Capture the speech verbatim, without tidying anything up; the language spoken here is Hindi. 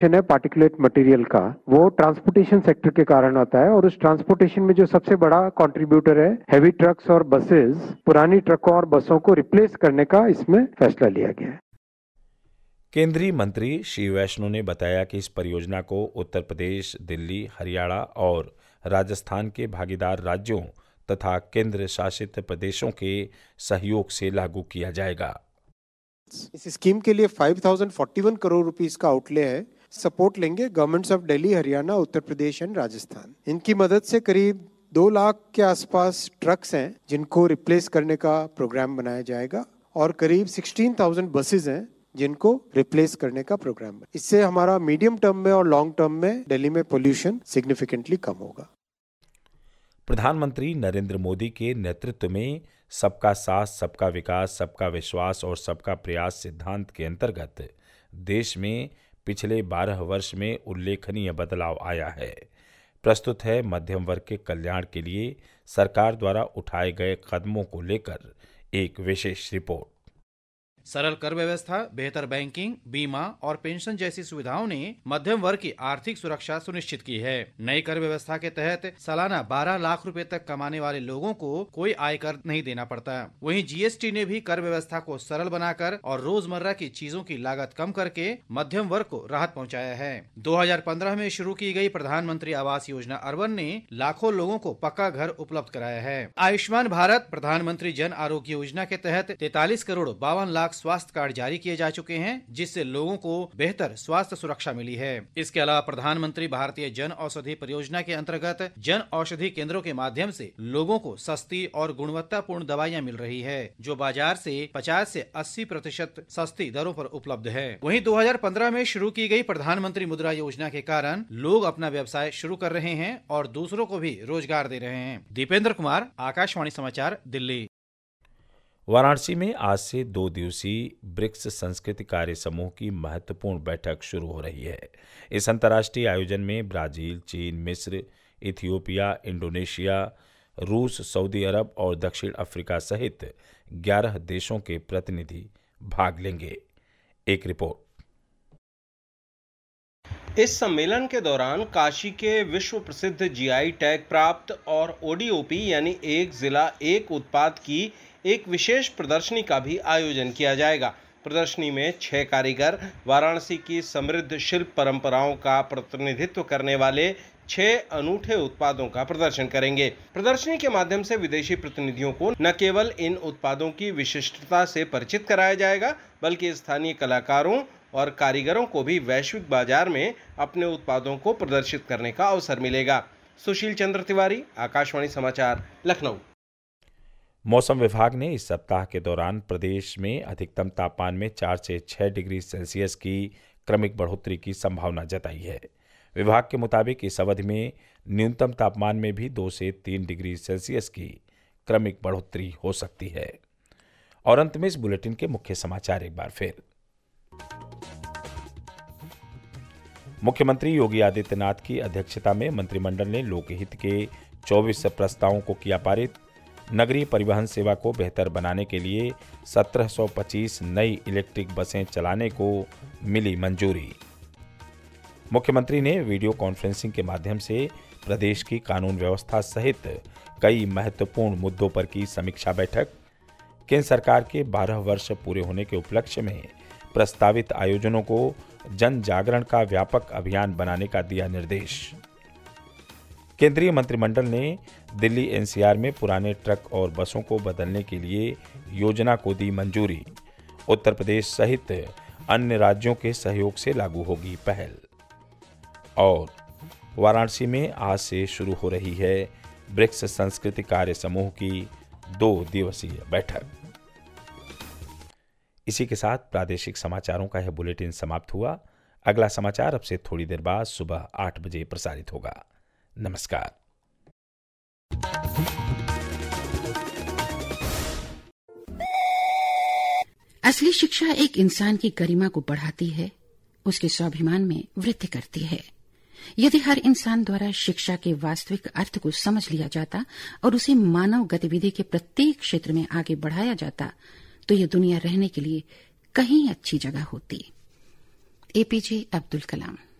है पार्टिकुलेट मटेरियल का, वो ट्रांसपोर्टेशन सेक्टर के कारण आता है और उस ट्रांसपोर्टेशन में जो सबसे बड़ा कंट्रीब्यूटर है हेवी ट्रक्स और बसेस, पुरानी ट्रकों और बसों को रिप्लेस करने का इसमें फैसला लिया गया है। केंद्रीय मंत्री श्री वैष्णव ने बताया कि इस परियोजना को उत्तर प्रदेश, दिल्ली, हरियाणा और राजस्थान के भागीदार राज्यों तथा केंद्र शासित प्रदेशों के सहयोग से लागू किया जाएगा। इस स्कीम के लिए पाँच हज़ार इकतालीस करोड़ रुपीस का आउटले है। सपोर्ट लेंगे governments of Delhi, Haryana, Uttar Pradesh and Rajasthan. इनकी मदद से करीब दो लाख के आसपास ट्रक्स हैं जिनको रिप्लेस करने का प्रोग्राम बनाया जाएगा और करीब सोलह हज़ार बसेस हैं जिनको रिप्लेस करने का प्रोग्राम है। इससे हमारा मीडियम टर्म में और लॉन्ग टर्म में दिल्ली में पोल्यूशन सिग्निफिकेंटली कम होगा। प्रधानमंत्री नरेंद्र मोदी के नेतृत्व में सबका साथ, सबका विकास, सबका विश्वास और सबका प्रयास सिद्धांत के अंतर्गत देश में पिछले बारह वर्ष में उल्लेखनीय बदलाव आया है। प्रस्तुत है मध्यम वर्ग के कल्याण के लिए सरकार द्वारा उठाए गए कदमों को लेकर एक विशेष रिपोर्ट। सरल कर व्यवस्था, बेहतर बैंकिंग, बीमा और पेंशन जैसी सुविधाओं ने मध्यम वर्ग की आर्थिक सुरक्षा सुनिश्चित की है। नई कर व्यवस्था के तहत सालाना बारह लाख रुपए तक कमाने वाले लोगों को कोई आयकर नहीं देना पड़ता। वहीं जीएसटी ने भी कर व्यवस्था को सरल बनाकर और रोजमर्रा की चीजों की लागत कम करके मध्यम वर्ग को राहत पहुंचाया है। दो हज़ार पंद्रह में शुरू की गई प्रधानमंत्री आवास योजना अर्बन ने लाखों लोगों को पक्का घर उपलब्ध कराया है। आयुष्मान भारत, प्रधानमंत्री जन आरोग्य योजना के तहत तैतालीस करोड़ बावन लाख स्वास्थ्य कार्ड जारी किए जा चुके हैं, जिससे लोगों को बेहतर स्वास्थ्य सुरक्षा मिली है। इसके अलावा प्रधानमंत्री भारतीय जन औषधि परियोजना के अंतर्गत जन औषधि केंद्रों के माध्यम से लोगों को सस्ती और गुणवत्तापूर्ण दवाइयां मिल रही है, जो बाजार से पचास से अस्सी प्रतिशत सस्ती दरों पर उपलब्ध है। वहीं दो हज़ार पंद्रह में शुरू की गई प्रधानमंत्री मुद्रा योजना के कारण लोग अपना व्यवसाय शुरू कर रहे हैं और दूसरों को भी रोजगार दे रहे हैं। दीपेंद्र कुमार, आकाशवाणी समाचार, दिल्ली। वाराणसी में आज से दो दिवसीय ब्रिक्स संस्कृति कार्य समूह की महत्वपूर्ण बैठक शुरू हो रही है। इस अंतर्राष्ट्रीय आयोजन में ब्राजील, चीन, मिस्र, इथियोपिया, इंडोनेशिया, रूस, सऊदी अरब और दक्षिण अफ्रीका सहित ग्यारह देशों के प्रतिनिधि भाग लेंगे। एक रिपोर्ट। इस सम्मेलन के दौरान काशी के विश्व प्रसिद्ध जीआई टैग प्राप्त और ओडीओपी यानी एक जिला एक उत्पाद की एक विशेष प्रदर्शनी का भी आयोजन किया जाएगा। प्रदर्शनी में छह कारीगर वाराणसी की समृद्ध शिल्प परंपराओं का प्रतिनिधित्व करने वाले छह अनूठे उत्पादों का प्रदर्शन करेंगे। प्रदर्शनी के माध्यम से विदेशी प्रतिनिधियों को न केवल इन उत्पादों की विशिष्टता से परिचित कराया जाएगा, बल्कि स्थानीय कलाकारों और कारीगरों को भी वैश्विक बाजार में अपने उत्पादों को प्रदर्शित करने का अवसर मिलेगा। सुशील चंद्र तिवारी, आकाशवाणी समाचार, लखनऊ। मौसम विभाग ने इस सप्ताह के दौरान प्रदेश में अधिकतम तापमान में चार से छह डिग्री सेल्सियस की क्रमिक बढ़ोतरी की संभावना जताई है। विभाग के मुताबिक इस अवधि में न्यूनतम तापमान में भी दो से तीन डिग्री सेल्सियस की क्रमिक बढ़ोतरी हो सकती है। और अंत में इस बुलेटिन के मुख्य समाचार एक बार फिर। मुख्यमंत्री योगी आदित्यनाथ की अध्यक्षता में मंत्रिमंडल ने लोकहित के चौबीस प्रस्तावों को किया पारित। नगरीय परिवहन सेवा को बेहतर बनाने के लिए सत्रह सौ पच्चीस नई इलेक्ट्रिक बसें चलाने को मिली मंजूरी। मुख्यमंत्री ने वीडियो कॉन्फ्रेंसिंग के माध्यम से प्रदेश की कानून व्यवस्था सहित कई महत्वपूर्ण मुद्दों पर की समीक्षा बैठक। केंद्र सरकार के बारह वर्ष पूरे होने के उपलक्ष्य में प्रस्तावित आयोजनों को जन जागरण का व्यापक अभियान बनाने का दिया निर्देश। केंद्रीय मंत्रिमंडल ने दिल्ली एनसीआर में पुराने ट्रक और बसों को बदलने के लिए योजना को दी मंजूरी। उत्तर प्रदेश सहित अन्य राज्यों के सहयोग से लागू होगी पहल। और वाराणसी में आज से शुरू हो रही है ब्रिक्स संस्कृति कार्य समूह की दो दिवसीय बैठक। इसी के साथ प्रादेशिक समाचारों का यह बुलेटिन समाप्त हुआ। अगला समाचार अब से थोड़ी देर बाद सुबह आठ बजे प्रसारित होगा। नमस्कार। असली शिक्षा एक इंसान की गरिमा को बढ़ाती है, उसके स्वाभिमान में वृद्धि करती है। यदि हर इंसान द्वारा शिक्षा के वास्तविक अर्थ को समझ लिया जाता और उसे मानव गतिविधि के प्रत्येक क्षेत्र में आगे बढ़ाया जाता, तो यह दुनिया रहने के लिए कहीं अच्छी जगह होती। एपीजे अब्दुल कलाम।